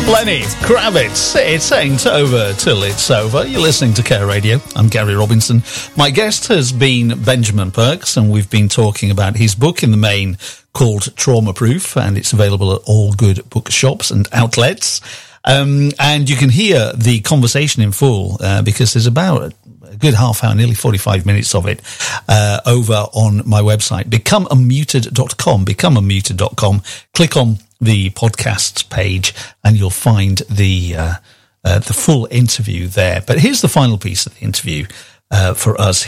Lenny Kravitz, it ain't over till it's over. You're listening to Care Radio. I'm Gary Robinson. My guest has been Benjamin Perks, and we've been talking about his book in the main called Trauma Proof, and it's available at all good bookshops and outlets. And you can hear the conversation in full because there's about a good half hour, nearly 45 minutes of it over on my website, becomeunmuted.com, becomeunmuted.com. Click on the podcasts page and you'll find the full interview there. But here's the final piece of the interview for us.